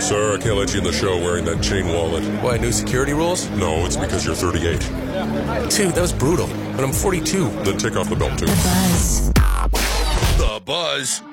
Sir, I can't let you in the show wearing that chain wallet. Why, new security rules? No, it's because you're 38. Dude, that was brutal. But I'm 42. Then take off the belt, too. The Buzz. The Buzz